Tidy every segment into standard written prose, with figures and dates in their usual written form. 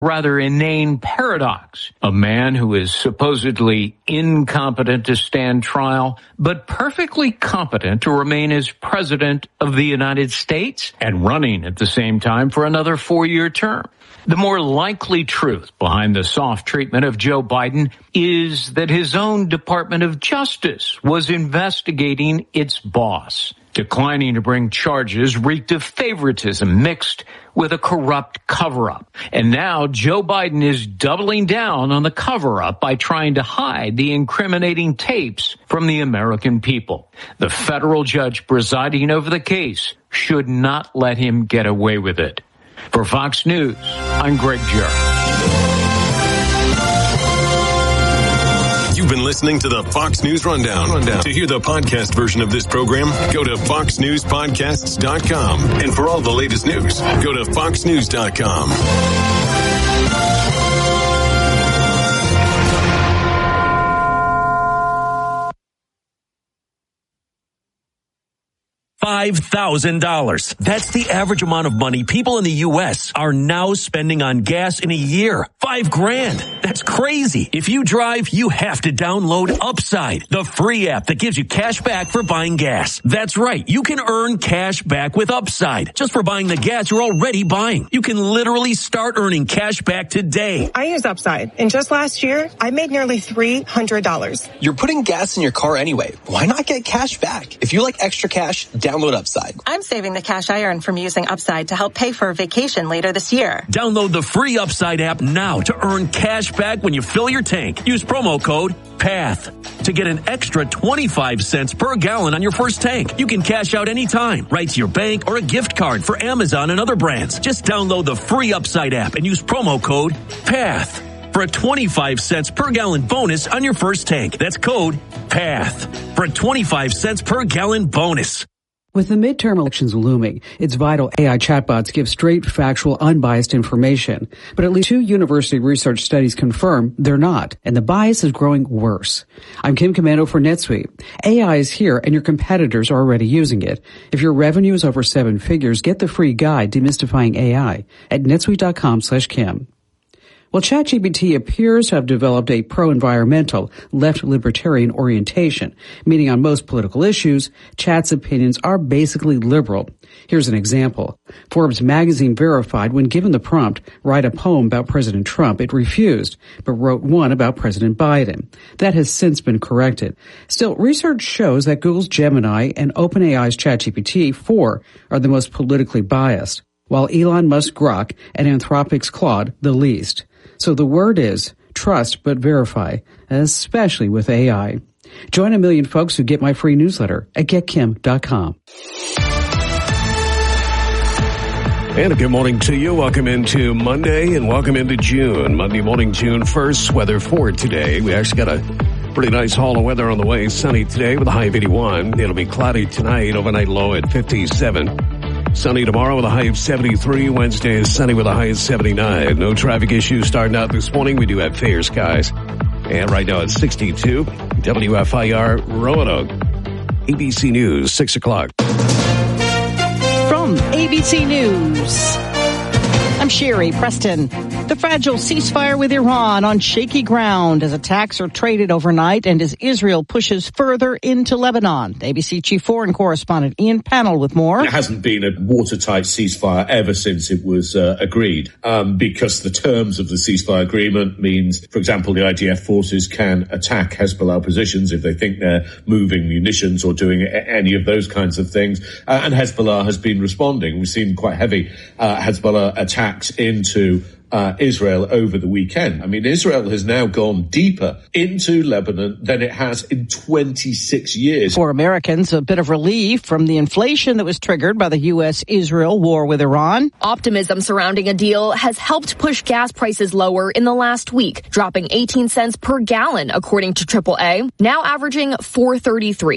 rather inane paradox. A man who is supposedly incompetent to stand trial, but perfectly competent to remain as president of the United States and running at the same time for another 4-year term. The more likely truth behind the soft treatment of Joe Biden is that his own Department of Justice was investigating its boss. Declining to bring charges reeked of favoritism mixed with a corrupt cover-up. And now Joe Biden is doubling down on the cover-up by trying to hide the incriminating tapes from the American people. The federal judge presiding over the case should not let him get away with it. For Fox News, I'm Greg Jarrett. You've been listening to the Fox News Rundown. To hear the podcast version of this program, go to foxnewspodcasts.com. And for all the latest news, go to foxnews.com. $5,000. That's the average amount of money people in the U.S. are now spending on gas in a year. $5,000. That's crazy. If you drive, you have to download Upside, the free app that gives you cash back for buying gas. That's right. You can earn cash back with Upside just for buying the gas you're already buying. You can literally start earning cash back today. I use Upside, and just last year, I made nearly $300. You're putting gas in your car anyway. Why not get cash back? If you like extra cash, download Upside. I'm saving the cash I earn from using Upside to help pay for a vacation later this year. Download the free Upside app now to earn cash back when you fill your tank. Use promo code PATH to get an extra 25 cents per gallon on your first tank. You can cash out anytime, right to your bank or a gift card for Amazon and other brands. Just download the free Upside app and use promo code PATH for a 25 cents per gallon bonus on your first tank. That's code PATH for a 25 cents per gallon bonus. With the midterm elections looming, it's vital AI chatbots give straight, factual, unbiased information. But at least 2 university research studies confirm they're not, and the bias is growing worse. I'm Kim Commando for NetSuite. AI is here, and your competitors are already using it. If your revenue is over 7 figures, get the free guide Demystifying AI at netsuite.com/Kim. Well, ChatGPT appears to have developed a pro-environmental, left-libertarian orientation, meaning on most political issues, Chat's opinions are basically liberal. Here's an example. Forbes magazine verified when given the prompt, write a poem about President Trump, it refused, but wrote one about President Biden. That has since been corrected. Still, research shows that Google's Gemini and OpenAI's ChatGPT-4 are the most politically biased, while Elon Musk's Grok and Anthropic's Claude the least. So the word is trust but verify, especially with AI. Join a million folks who get my free newsletter at getkim.com. And a good morning to you. Welcome into Monday and welcome into June. Monday morning, June 1st. Weather for today. We actually got a pretty nice haul of weather on the way. Sunny today with a high of 81. It'll be cloudy tonight. Overnight low at 57. Sunny tomorrow with a high of 73. Wednesday is sunny with a high of 79. No traffic issues starting out this morning. We do have fair skies. And right now it's 62. WFIR Roanoke. ABC News, 6 o'clock. From ABC News, I'm Sherry Preston. The fragile ceasefire with Iran on shaky ground as attacks are traded overnight and as Israel pushes further into Lebanon. ABC Chief Foreign Correspondent Ian Pannell with more. There hasn't been a watertight ceasefire ever since it was agreed, because the terms of the ceasefire agreement means, for example, the IDF forces can attack Hezbollah positions if they think they're moving munitions or doing any of those kinds of things. And Hezbollah has been responding. We've seen quite heavy Hezbollah attacks into Israel over the weekend. I mean, Israel has now gone deeper into Lebanon than it has in 26 years. For Americans, a bit of relief from the inflation that was triggered by the U.S.-Israel war with Iran. Optimism surrounding a deal has helped push gas prices lower in the last week, dropping 18 cents per gallon, according to AAA, now averaging $4.33.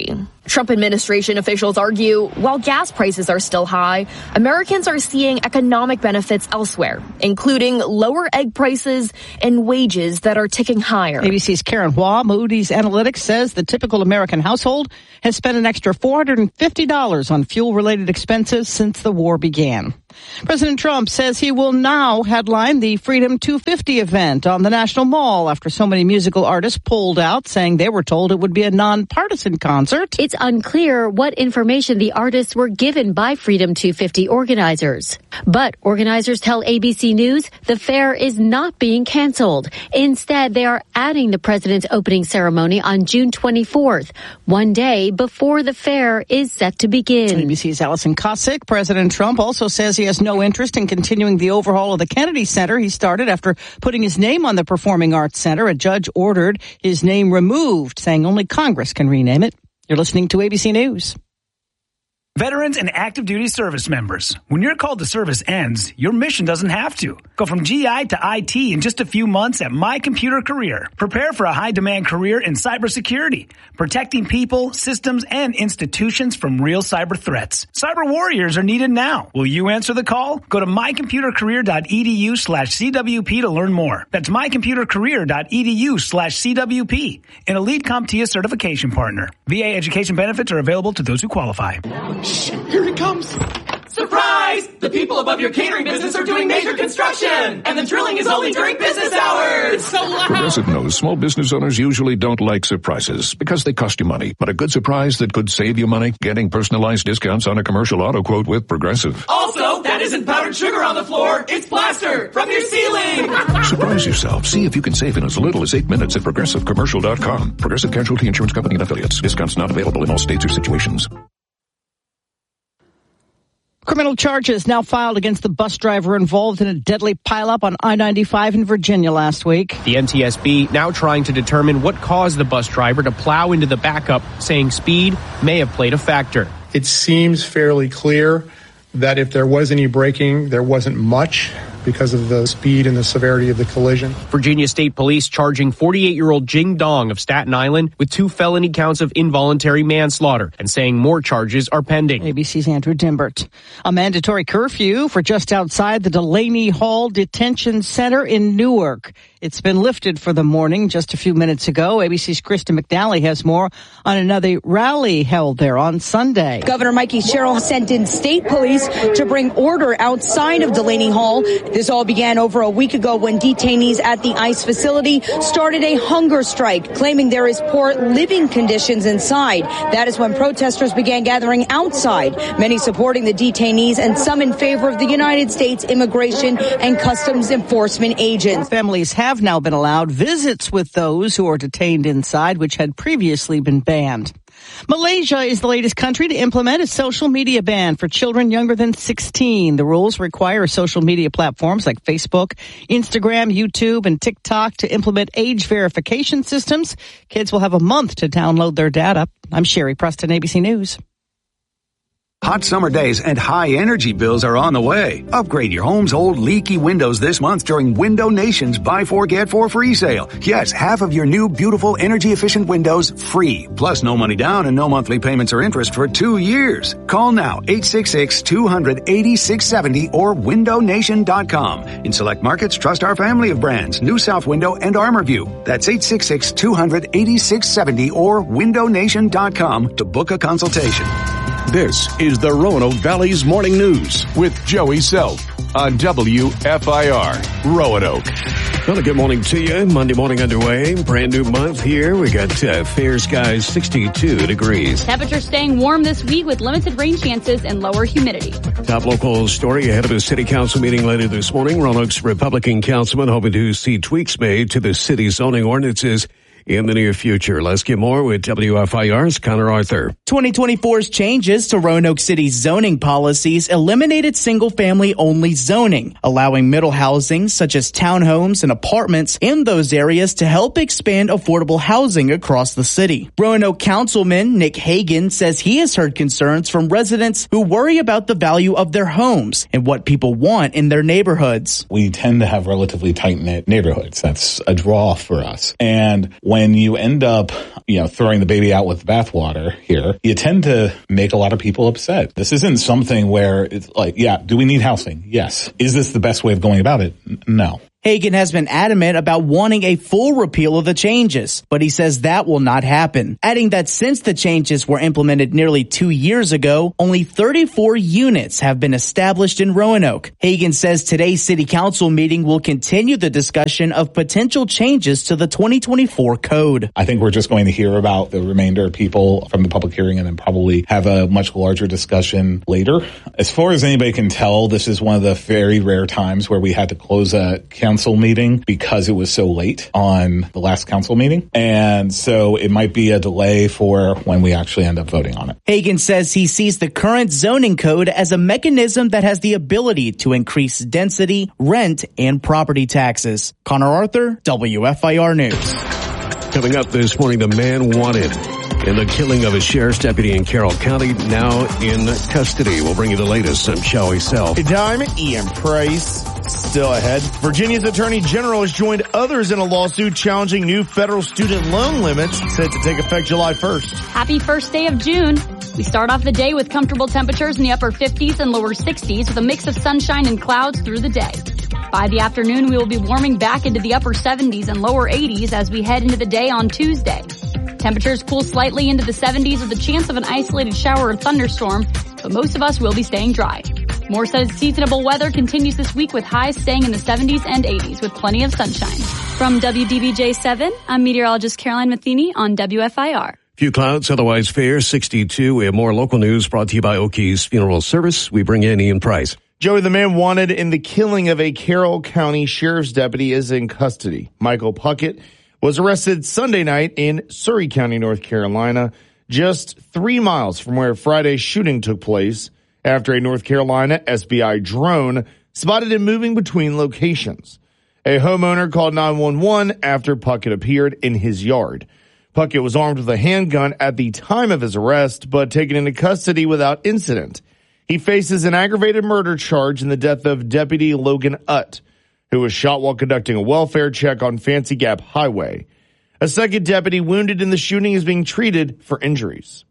Trump administration officials argue while gas prices are still high, Americans are seeing economic benefits elsewhere, including lower egg prices and wages that are ticking higher. ABC's Karen Hua, Moody's Analytics, says the typical American household has spent an extra $450 on fuel-related expenses since the war began. President Trump says he will now headline the Freedom 250 event on the National Mall after so many musical artists pulled out, saying they were told it would be a nonpartisan concert. It's unclear what information the artists were given by Freedom 250 organizers. But organizers tell ABC News the fair is not being canceled. Instead, they are adding the president's opening ceremony on June 24th, one day before the fair is set to begin. ABC's Allison Cossack. President Trump also says he has no interest in continuing the overhaul of the Kennedy Center he started after putting his name on the Performing Arts Center. A judge ordered his name removed, saying only Congress can rename it. You're listening to ABC News. Veterans and active duty service members, when your call to service ends, your mission doesn't have to. Go from GI to IT in just a few months at My Computer Career. Prepare for a high-demand career in cybersecurity, protecting people, systems, and institutions from real cyber threats. Cyber warriors are needed now. Will you answer the call? Go to mycomputercareer.edu/CWP to learn more. That's mycomputercareer.edu/CWP, an elite CompTIA certification partner. VA education benefits are available to those who qualify. Here he comes! Surprise! The people above your catering business are doing major construction! And the drilling is only during business hours! So loud! Progressive knows small business owners usually don't like surprises because they cost you money. But a good surprise that could save you money? Getting personalized discounts on a commercial auto quote with Progressive. Also, that isn't powdered sugar on the floor, it's plaster from your ceiling! Surprise yourself. See if you can save in as little as 8 minutes at ProgressiveCommercial.com. Progressive Casualty Insurance Company and Affiliates. Discounts not available in all states or situations. Criminal charges now filed against the bus driver involved in a deadly pileup on I-95 in Virginia last week. The NTSB now trying to determine what caused the bus driver to plow into the backup, saying speed may have played a factor. It seems fairly clear that if there was any braking, there wasn't much because of the speed and the severity of the collision. Virginia State Police charging 48-year-old Jing Dong of Staten Island with 2 felony counts of involuntary manslaughter and saying more charges are pending. ABC's Andrew Dimbert. A mandatory curfew for just outside the Delaney Hall Detention Center in Newark. It's been lifted for the morning just a few minutes ago. ABC's Krista McNally has more on another rally held there on Sunday. Governor Mikey Sherrill sent in state police to bring order outside of Delaney Hall. This all began over a week ago when detainees at the ICE facility started a hunger strike, claiming there is poor living conditions inside. That is when protesters began gathering outside, many supporting the detainees and some in favor of the United States Immigration and Customs Enforcement agents. Families have now been allowed visits with those who are detained inside, which had previously been banned. Malaysia is the latest country to implement a social media ban for children younger than 16. The rules require social media platforms like Facebook, Instagram, YouTube, and TikTok to implement age verification systems. Kids will have a month to download their data. I'm Sherry Preston, ABC News. Hot summer days and high energy bills are on the way. Upgrade your home's old leaky windows this month during Window Nation's Buy 4 Get 4 free sale. Yes, half of your new beautiful energy efficient windows free. Plus no money down and no monthly payments or interest for 2 years. Call now 866-200-8670 or windownation.com. In select markets, trust our family of brands, New South Window and ArmorView. That's 866-200-8670 or windownation.com to book a consultation. This is the Roanoke Valley's Morning News with Joey Self on WFIR Roanoke. Well, good morning to you. Monday morning underway. Brand new month here. We got fair skies, 62 degrees. Temperatures staying warm this week with limited rain chances and lower humidity. Top local story ahead of a city council meeting later this morning. Roanoke's Republican councilman hoping to see tweaks made to the city zoning ordinances in the near future. Let's get more with WFIR's Connor Arthur. 2024's changes to Roanoke City's zoning policies eliminated single-family only zoning, allowing middle housing such as townhomes and apartments in those areas to help expand affordable housing across the city. Roanoke Councilman Nick Hagan says he has heard concerns from residents who worry about the value of their homes and what people want in their neighborhoods. We tend to have relatively tight-knit neighborhoods. That's a draw for us. And when when you end up, throwing the baby out with the bathwater here, you tend to make a lot of people upset. This isn't something where it's like, do we need housing? Yes. Is this the best way of going about it? No. Hagan has been adamant about wanting a full repeal of the changes, but he says that will not happen, adding that since the changes were implemented nearly 2 years ago, only 34 units have been established in Roanoke. Hagan says today's city council meeting will continue the discussion of potential changes to the 2024 code. I think we're just going to hear about the remainder of people from the public hearing and then probably have a much larger discussion later. As far as anybody can tell, this is one of the very rare times where we had to close a council meeting because it was so late on the last council meeting. And so it might be a delay for when we actually end up voting on it. Hagan says he sees the current zoning code as a mechanism that has the ability to increase density, rent, and property taxes. Connor Arthur, WFIR News. Coming up this morning, the man wanted in the killing of a sheriff's deputy in Carroll County, now in custody. We'll bring you the latest. I'm Joey Self. Good time, Ian Price. Still ahead. Virginia's Attorney General has joined others in a lawsuit challenging new federal student loan limits set to take effect July 1st. Happy first day of June. We start off the day with comfortable temperatures in the upper 50s and lower 60s with a mix of sunshine and clouds through the day. By the afternoon, we will be warming back into the upper 70s and lower 80s as we head into the day on Tuesday. Temperatures cool slightly into the 70s with a chance of an isolated shower or thunderstorm, but most of us will be staying dry. More seasonable weather continues this week with highs staying in the 70s and 80s with plenty of sunshine. From WDBJ7, I'm meteorologist Caroline Matheny on WFIR. Few clouds, otherwise fair, 62. We have more local news brought to you by Okies Funeral Service. We bring in Ian Price. Joey, the man wanted in the killing of a Carroll County sheriff's deputy is in custody. Michael Puckett was arrested Sunday night in Surry County, North Carolina, just 3 miles from where Friday's shooting took place after a North Carolina SBI drone spotted him moving between locations. A homeowner called 911 after Puckett appeared in his yard. Puckett was armed with a handgun at the time of his arrest, but taken into custody without incident. He faces an aggravated murder charge in the death of Deputy Logan Utt, who was shot while conducting a welfare check on Fancy Gap Highway. A second deputy wounded in the shooting is being treated for injuries.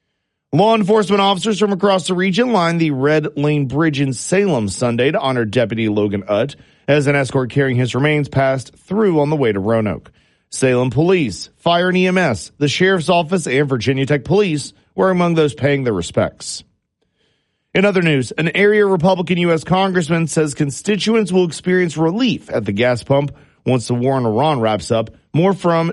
Law enforcement officers from across the region lined the Red Lane Bridge in Salem Sunday to honor Deputy Logan Utt as an escort carrying his remains passed through on the way to Roanoke. Salem Police, Fire and EMS, the Sheriff's Office, and Virginia Tech Police were among those paying their respects. In other news, an area Republican U.S. congressman says constituents will experience relief at the gas pump once the war in Iran wraps up. More from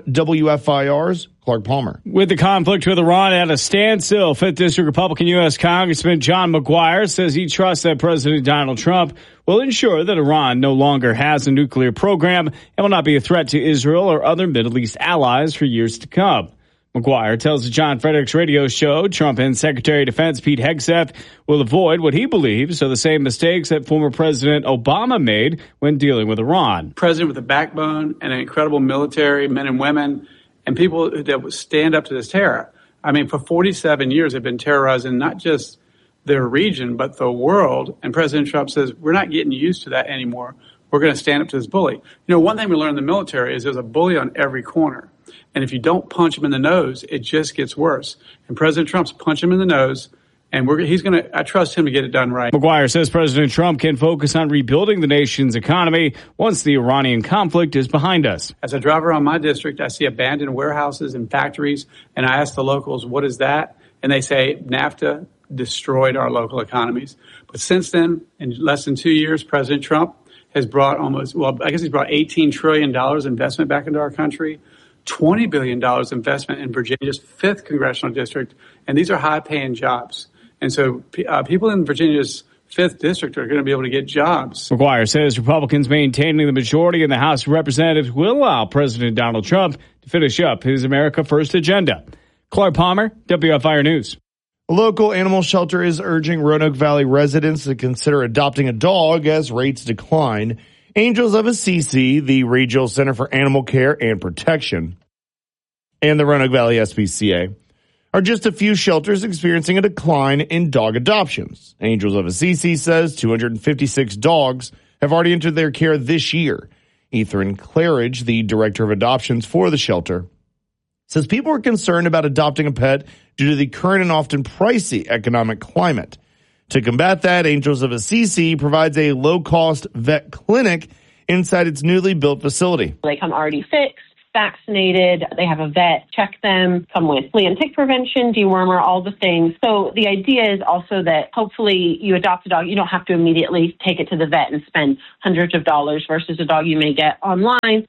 WFIR's Clark Palmer. With the conflict with Iran at a standstill, 5th District Republican U.S. Congressman John McGuire says he trusts that President Donald Trump will ensure that Iran no longer has a nuclear program and will not be a threat to Israel or other Middle East allies for years to come. McGuire tells the John Fredericks radio show Trump and Secretary of Defense Pete Hegseth will avoid what he believes are the same mistakes that former President Obama made when dealing with Iran. President with a backbone and an incredible military, men and women, and people that would stand up to this terror. I mean, for 47 years, they've been terrorizing not just their region, but the world. And President Trump says, we're not getting used to that anymore. We're going to stand up to this bully. You know, one thing we learned in the military is there's a bully on every corner. And if you don't punch him in the nose, it just gets worse. And President Trump's punch him in the nose, and I trust him to get it done right. McGuire says President Trump can focus on rebuilding the nation's economy once the Iranian conflict is behind us. As I drive around my district, I see abandoned warehouses and factories, and I ask the locals, what is that? And they say, NAFTA destroyed our local economies. But since then, in less than 2 years, President Trump has brought he's brought $18 trillion investment back into our country. $20 billion investment in Virginia's 5th congressional district, and these are high-paying jobs. And so people in Virginia's 5th district are going to be able to get jobs. McGuire says Republicans maintaining the majority in the House of Representatives will allow President Donald Trump to finish up his America First agenda. Clark Palmer, WFIR News. A local animal shelter is urging Roanoke Valley residents to consider adopting a dog as rates decline. Angels of Assisi, the Regional Center for Animal Care and Protection, and the Roanoke Valley SPCA are just a few shelters experiencing a decline in dog adoptions. Angels of Assisi says 256 dogs have already entered their care this year. Ethan Claridge, the director of adoptions for the shelter, says people are concerned about adopting a pet due to the current and often pricey economic climate. To combat that, Angels of Assisi provides a low-cost vet clinic inside its newly built facility. They come already fixed, vaccinated. They have a vet check them, come with flea and tick prevention, dewormer, all the things. So the idea is also that hopefully you adopt a dog, you don't have to immediately take it to the vet and spend hundreds of dollars versus a dog you may get online.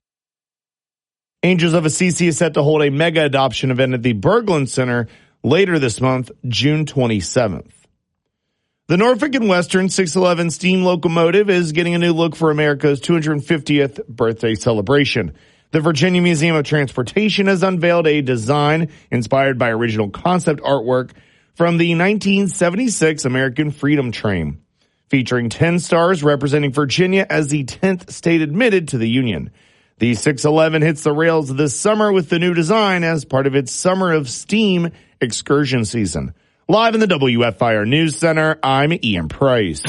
Angels of Assisi is set to hold a mega adoption event at the Berglund Center later this month, June 27th. The Norfolk and Western 611 steam locomotive is getting a new look for America's 250th birthday celebration. The Virginia Museum of Transportation has unveiled a design inspired by original concept artwork from the 1976 American Freedom Train, featuring 10 stars representing Virginia as the 10th state admitted to the Union. The 611 hits the rails this summer with the new design as part of its Summer of Steam excursion season. Live in the WFIR News Center, I'm Ian Price.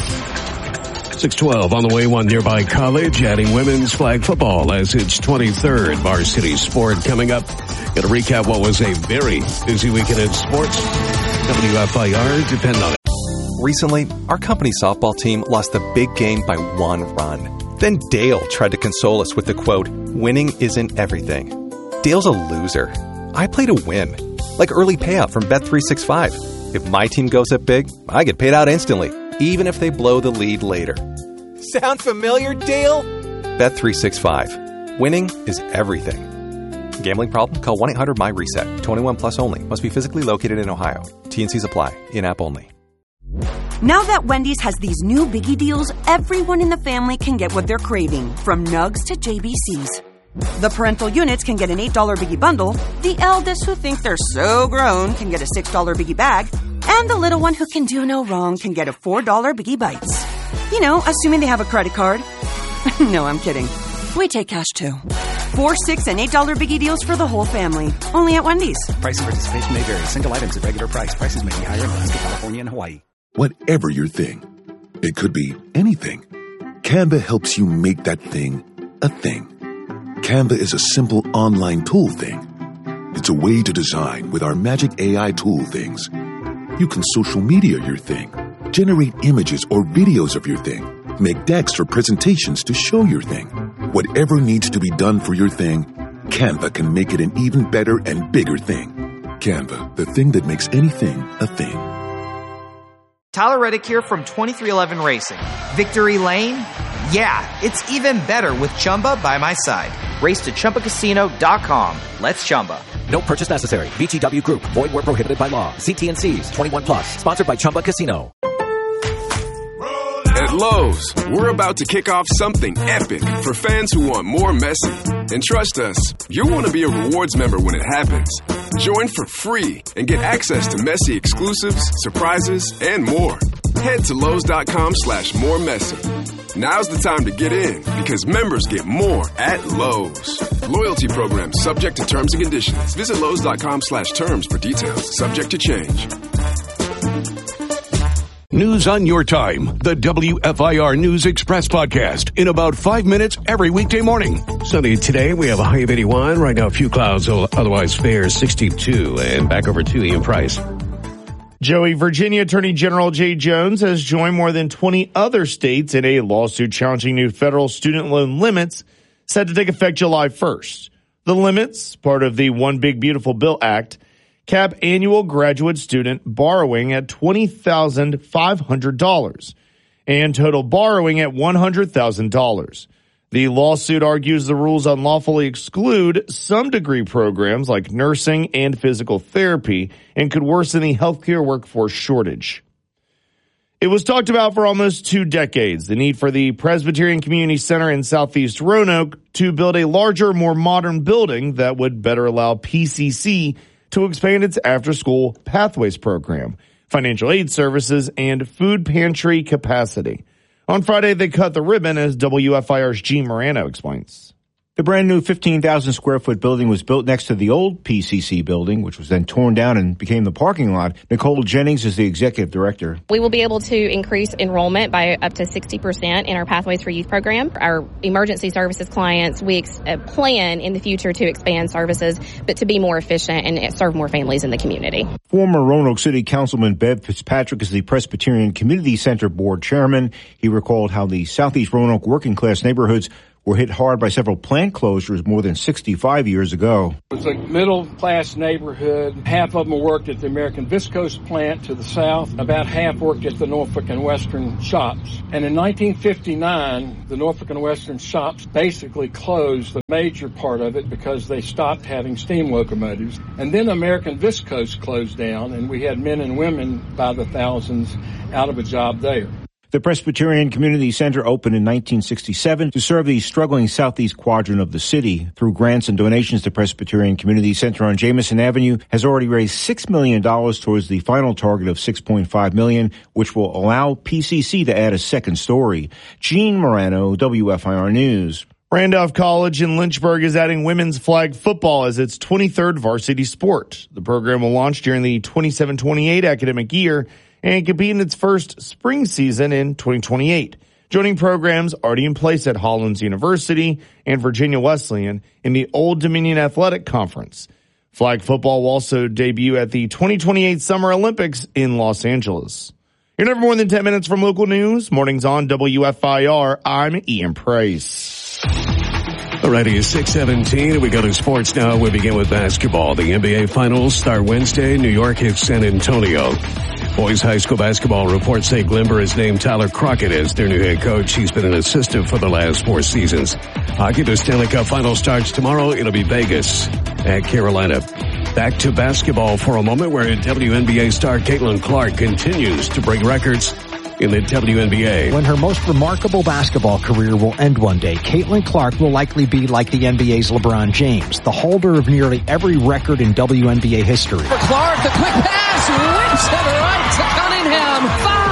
6:12 on the way, one nearby college adding women's flag football as its 23rd varsity sport coming up. Going to recap what was a very busy weekend in sports. WFIR, depend on it. Recently, our company softball team lost the big game by 1 run. Then Dale tried to console us with the quote, "Winning isn't everything." Dale's a loser. I play to win, like early payout from Bet365. If my team goes up big, I get paid out instantly, even if they blow the lead later. Sound familiar, Dale? Bet365. Winning is everything. Gambling problem? Call 1-800-MY-RESET. 21 plus only. Must be physically located in Ohio. T&Cs apply. In-app only. Now that Wendy's has these new biggie deals, everyone in the family can get what they're craving, from nugs to JBCs. The parental units can get an $8 biggie bundle, the eldest who think they're so grown can get a $6 biggie bag, and the little one who can do no wrong can get a $4 biggie bites. You know, assuming they have a credit card. No, I'm kidding. We take cash too. 4, 6, and $8 biggie deals for the whole family. Only at Wendy's. Price and participation may vary. Single items at regular price. Prices may be higher in Alaska, California, and Hawaii. Whatever your thing, it could be anything. Canva helps you make that thing a thing. Canva is a simple online tool thing. It's a way to design with our magic AI tool things. You can social media your thing, generate images or videos of your thing, make decks or presentations to show your thing. Whatever needs to be done for your thing, Canva can make it an even better and bigger thing. Canva, the thing that makes anything a thing. Tyler Reddick here from 2311 Racing. Victory Lane? Yeah, it's even better with Chumba by my side. Race to ChumbaCasino.com. Let's Chumba. No purchase necessary. VGW Group. Void where prohibited by law. See T&Cs. 21 plus. Sponsored by Chumba Casino. At Lowe's, we're about to kick off something epic for fans who want more Messi. And trust us, you'll want to be a rewards member when it happens. Join for free and get access to Messi exclusives, surprises, and more. Head to Lowe's.com/more Messi. Now's the time to get in because members get more at Lowe's. Loyalty program subject to terms and conditions. Visit Lowe's.com/terms for details. Subject to change. News on your time. The WFIR News Express podcast in about 5 minutes every weekday morning. Sunny today. We have a high of 81. Right now, a few clouds, otherwise fair 62. And back over to Ian Price. Joey, Virginia Attorney General Jay Jones has joined more than 20 other states in a lawsuit challenging new federal student loan limits set to take effect July 1st. The limits, part of the One Big Beautiful Bill Act, cap annual graduate student borrowing at $20,500 and total borrowing at $100,000. The lawsuit argues the rules unlawfully exclude some degree programs like nursing and physical therapy and could worsen the healthcare workforce shortage. It was talked about for almost 2 decades, the need for the Presbyterian Community Center in Southeast Roanoke to build a larger, more modern building that would better allow PCC to expand its after-school Pathways program, financial aid services, and food pantry capacity. On Friday, they cut the ribbon, as WFIR's Gene Morano explains. The brand new 15,000 square foot building was built next to the old PCC building, which was then torn down and became the parking lot. Nicole Jennings is the executive director. We will be able to increase enrollment by up to 60% in our Pathways for Youth program. Our emergency services clients, we plan in the future to expand services, but to be more efficient and serve more families in the community. Former Roanoke City Councilman Bev Fitzpatrick is the Presbyterian Community Center Board chairman. He recalled how the Southeast Roanoke working class neighborhoods were hit hard by several plant closures more than 65 years ago. It was a middle-class neighborhood. Half of them worked at the American Viscose plant to the south. About half worked at the Norfolk and Western shops. And in 1959, the Norfolk and Western shops basically closed the major part of it because they stopped having steam locomotives. And then American Viscose closed down, and we had men and women by the thousands out of a job there. The Presbyterian Community Center opened in 1967 to serve the struggling southeast quadrant of the city. Through grants and donations, the Presbyterian Community Center on Jameson Avenue has already raised $6 million towards the final target of $6.5 million, which will allow PCC to add a second story. Gene Morano, WFIR News. Randolph College in Lynchburg is adding women's flag football as its 23rd varsity sport. The program will launch during the 27-28 academic year and compete in its first spring season in 2028. Joining programs already in place at Hollins University and Virginia Wesleyan in the Old Dominion Athletic Conference. Flag football will also debut at the 2028 Summer Olympics in Los Angeles. You're never more than 10 minutes from local news. Mornings on WFIR. I'm Ian Price. Alrighty, it's 6:17. We go to sports now. We begin with basketball. The NBA Finals start Wednesday. New York hits San Antonio. Boys high school basketball reports say Glimmer has named Tyler Crockett as their new head coach. He's been an assistant for the last 4 seasons. Hockey, the Stanley Cup Final starts tomorrow. It'll be Vegas at Carolina. Back to basketball for a moment, where WNBA star Caitlin Clark continues to break records in the WNBA. When her most remarkable basketball career will end one day, Caitlin Clark will likely be like the NBA's LeBron James, the holder of nearly every record in WNBA history. For Clark, the quick pass, whips it right to Cunningham.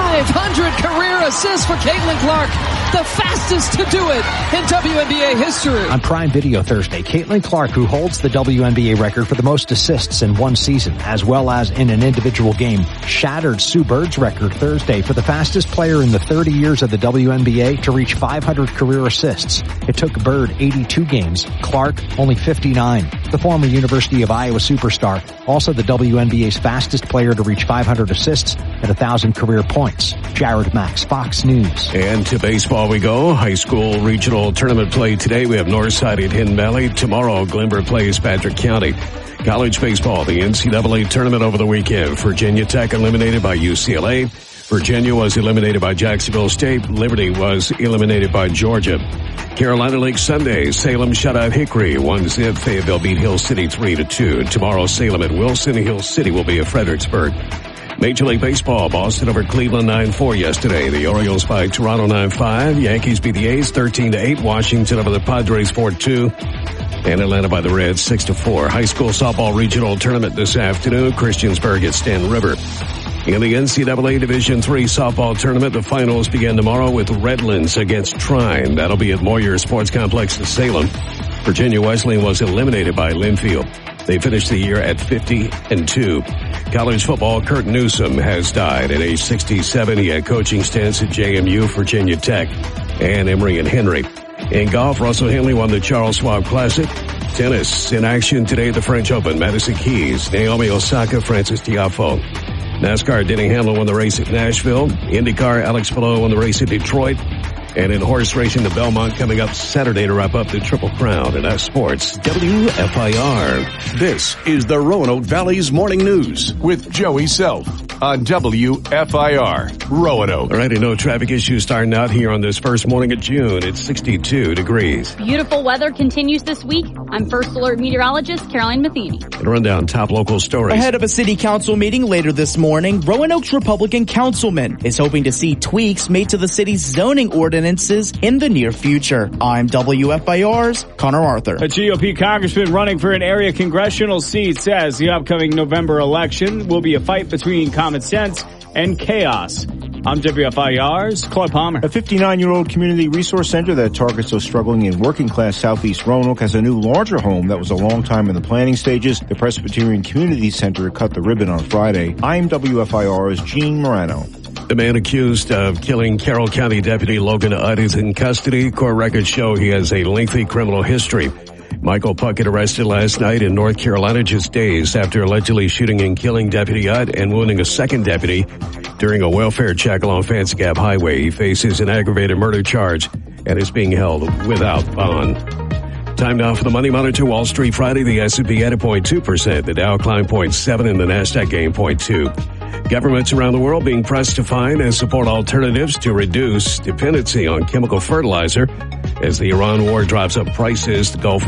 500 career assists for Caitlin Clark, the fastest to do it in WNBA history. On Prime Video Thursday, Caitlin Clark, who holds the WNBA record for the most assists in one season, as well as in an individual game, shattered Sue Bird's record Thursday for the fastest player in the 30 years of the WNBA to reach 500 career assists. It took Bird 82 games, Clark only 59. The former University of Iowa superstar, also the WNBA's fastest player to reach 500 assists at 1,000 career points. Jared Max, Fox News. And to baseball we go. High school regional tournament play today. We have Northside at Hidden Valley. Tomorrow, Glenbrook plays Patrick County. College baseball, the NCAA tournament over the weekend. Virginia Tech eliminated by UCLA. Virginia was eliminated by Jacksonville State. Liberty was eliminated by Georgia. Carolina League Sunday, Salem shut out Hickory 1-0. Fayetteville beat Hill City 3-2. Tomorrow, Salem at Wilson. Hill City will be at Fredericksburg. Major League Baseball, Boston over Cleveland 9-4 yesterday. The Orioles by Toronto 9-5. Yankees beat the A's 13-8. Washington over the Padres 4-2. And Atlanta by the Reds 6-4. High school softball regional tournament this afternoon. Christiansburg at Stand River. In the NCAA Division III softball tournament, the finals begin tomorrow with Redlands against Trine. That'll be at Moyer Sports Complex in Salem. Virginia Wesleyan was eliminated by Linfield. They finished the year at 50-2. College football, Kurt Newsom has died at age 67. He had coaching stints at JMU, Virginia Tech, and Emory and Henry. In golf, Russell Henley won the Charles Schwab Classic. Tennis, in action today at the French Open. Madison Keys, Naomi Osaka, Francis Tiafoe. NASCAR, Denny Hamlin won the race at Nashville. IndyCar, Alex Palou won the race at Detroit. And in horse racing, the Belmont coming up Saturday to wrap up the Triple Crown. And that's sports. WFIR. This is the Roanoke Valley's Morning News with Joey Self on WFIR Roanoke. All righty, no traffic issues starting out here on this first morning of June. It's 62 degrees. Beautiful weather continues this week. I'm First Alert meteorologist Caroline Matheny. And run down top local stories. Ahead of a city council meeting later this morning, Roanoke's Republican councilman is hoping to see tweaks made to the city's zoning ordinances in the near future. I'm WFIR's Connor Arthur. A GOP congressman running for an area congressional seat says the upcoming November election will be a fight between common sense and chaos. I'm WFIR's Claude Palmer. A 59-year-old community resource center that targets those struggling in working-class Southeast Roanoke has a new larger home that was a long time in the planning stages. The Presbyterian Community Center cut the ribbon on Friday. I'm WFIR's Gene Morano. The man accused of killing Carroll County Deputy Logan Utt is in custody. Court records show he has a lengthy criminal history. Michael Puckett arrested last night in North Carolina just days after allegedly shooting and killing Deputy Utt and wounding a second deputy during a welfare check along Fancy Gap Highway. He faces an aggravated murder charge and is being held without bond. Time now for the Money Monitor. Wall Street Friday, the S&P added 0.2%, the Dow climbed 0.7%, and the Nasdaq gained 0.2%. Governments around the world being pressed to find and support alternatives to reduce dependency on chemical fertilizer as the Iran war drives up prices. The Gulf